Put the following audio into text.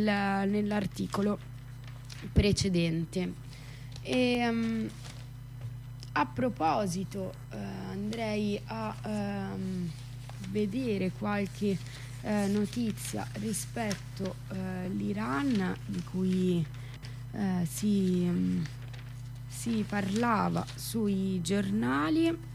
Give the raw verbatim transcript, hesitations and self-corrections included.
nell'articolo precedente. E, um, a proposito, uh, andrei a um, vedere qualche uh, notizia rispetto all'Iran, uh, di cui uh, si, um, si parlava sui giornali.